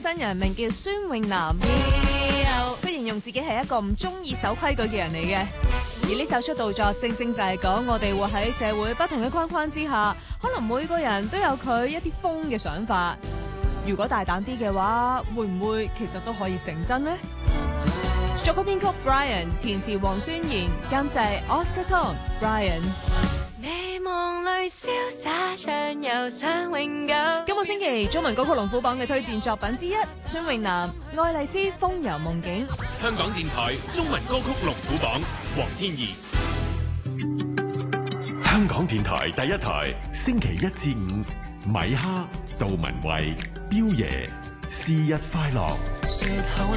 新人名叫孫穎南，佢形容自己係一個唔中意守規矩嘅人嚟嘅。而呢首出道作正正就係講我哋活喺社會不同嘅框框之下，可能每個人都有佢一啲瘋嘅想法。如果大膽啲嘅話，會唔會其實都可以成真呢？作曲編曲 Brian， 填詞黃宣賢，監製 Oscar Tong。Brian。今個星期中文歌曲龍虎榜嘅推薦作品之一，孫穎南《愛麗絲風遊夢境》。 香港電台中文歌曲龍虎榜，黃天怡。 香港電台第一台，星期一至五，米哈、杜文慧、彪爺，是日快樂。